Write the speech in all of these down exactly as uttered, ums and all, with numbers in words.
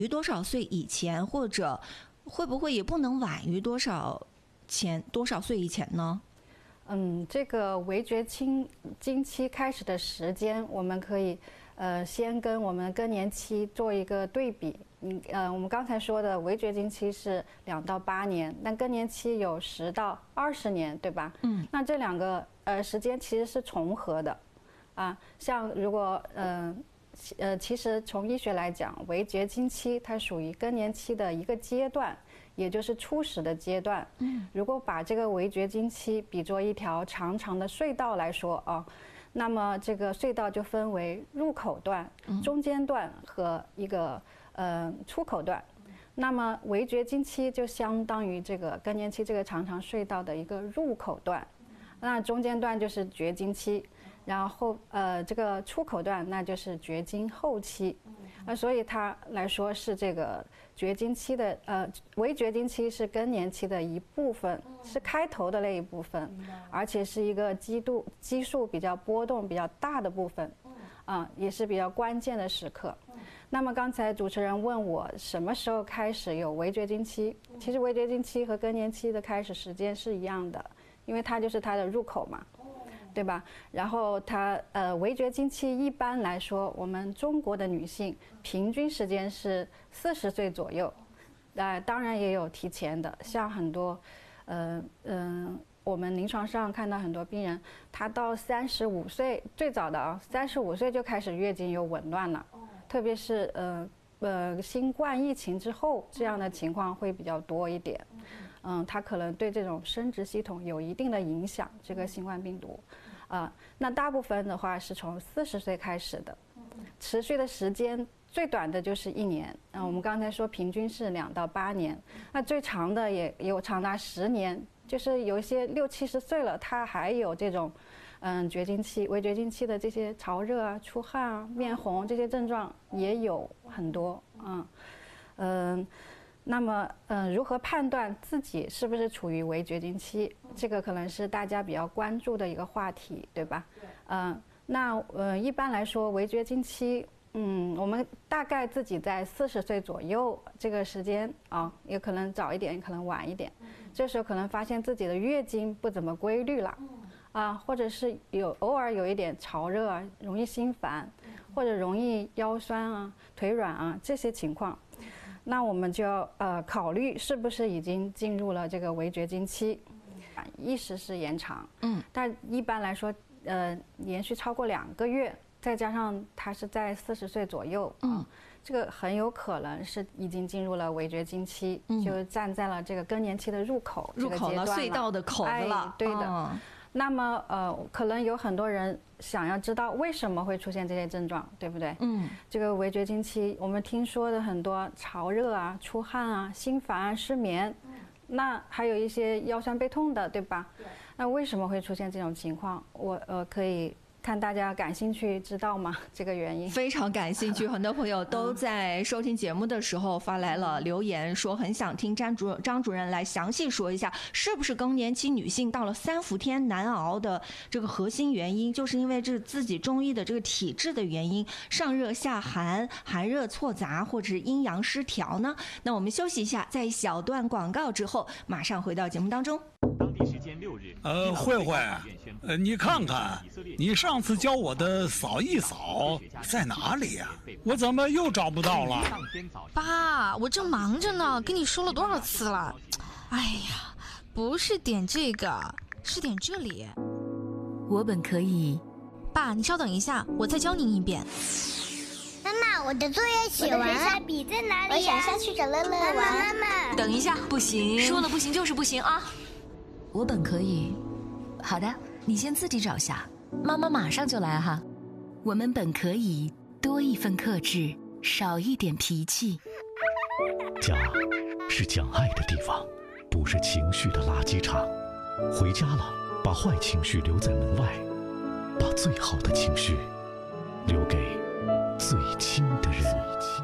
于多少岁以前，或者会不会也不能晚于多少前多少岁以前呢？ 嗯，这个围绝经经期开始的时间，我们可以呃先跟我们更年期做一个对比。嗯呃，我们刚才说的围绝经期是两到八年，但更年期有十到二十年，对吧？嗯，那这两个呃时间其实是重合的，啊，像如果嗯。呃呃，其实从医学来讲，围绝经期它属于更年期的一个阶段，也就是初始的阶段。嗯，如果把这个围绝经期比作一条长长的隧道来说啊，那么这个隧道就分为入口段、中间段和一个呃出口段。那么围绝经期就相当于这个更年期这个长长隧道的一个入口段，那中间段就是绝经期。然后呃，这个出口段那就是绝经后期，呃，所以它来说是这个绝经期的呃，围绝经期是更年期的一部分，是开头的那一部分，而且是一个激度激素比较波动比较大的部分，啊、呃，也是比较关键的时刻。那么刚才主持人问我什么时候开始有围绝经期，其实围绝经期和更年期的开始时间是一样的，因为它就是它的入口嘛。对吧？然后它呃，围绝经期一般来说，我们中国的女性平均时间是四十岁左右，呃，当然也有提前的，像很多，呃嗯、呃，我们临床上看到很多病人，她到三十五岁，最早的啊，三十五岁就开始月经有紊乱了，特别是呃呃新冠疫情之后，这样的情况会比较多一点。嗯，它可能对这种生殖系统有一定的影响，这个新冠病毒，啊、呃，那大部分的话是从四十岁开始的，持续的时间最短的就是一年，嗯、呃，我们刚才说平均是两到八年，那最长的也有长达十年，就是有一些六七十岁了，它还有这种，嗯，绝经期、围绝经期的这些潮热啊、出汗啊、面红这些症状也有很多，嗯，嗯、呃。那么，嗯、呃，如何判断自己是不是处于围绝经期？这个可能是大家比较关注的一个话题，对吧？嗯、呃，那呃，一般来说，围绝经期，嗯，我们大概自己在四十岁左右这个时间啊，也可能早一点，也可能晚一点。这时候可能发现自己的月经不怎么规律了，啊，或者是有偶尔有一点潮热啊，容易心烦，或者容易腰酸啊、腿软啊这些情况。那我们就要呃考虑是不是已经进入了这个围绝经期，意识是延长，嗯，但一般来说，呃，连续超过两个月，再加上他是在四十岁左右，嗯，这个很有可能是已经进入了围绝经期，嗯，就站在了这个更年期的入口入口了，隧道的口子了， 哎，对的。哦，那么呃，可能有很多人想要知道为什么会出现这些症状，对不对？嗯，这个围绝经期，我们听说的很多潮热啊、出汗啊、心烦啊、失眠，嗯，那还有一些腰酸背痛的，对吧？对。那为什么会出现这种情况？我呃可以看大家感兴趣知道吗？这个原因非常感兴趣，很多朋友都在收听节目的时候发来了留言，说很想听张主张主任来详细说一下，是不是更年期女性到了三伏天难熬的这个核心原因，就是因为这自己中医的这个体质的原因，上热下寒、寒热错杂，或者是阴阳失调呢？那我们休息一下，在一小段广告之后，马上回到节目当中。 当地时间六日， 呃，慧慧，呃，你看看，你上次教我的扫一扫在哪里呀？我怎么又找不到了？ 爸，我正忙着呢，跟你说了多少次了？哎呀，不是点这个，是点这里。 我本可以。 爸，你稍等一下，我再教您一遍。 妈妈，我的作业写完了，笔在哪里？我想下去找乐乐玩。妈妈， 等一下，不行，说了不行就是不行啊。 我本可以。好的，你先自己找下，妈妈马上就来哈。我们本可以多一份克制，少一点脾气。 家是讲爱的地方，不是情绪的垃圾场。回家了，把坏情绪留在门外，把最好的情绪留给最亲的人。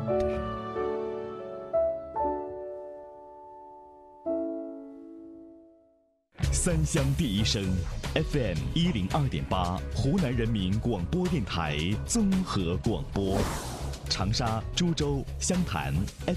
三湘第一声 F M 一零二点八，湖南人民广播电台综合广播。 长沙、株洲、湘潭。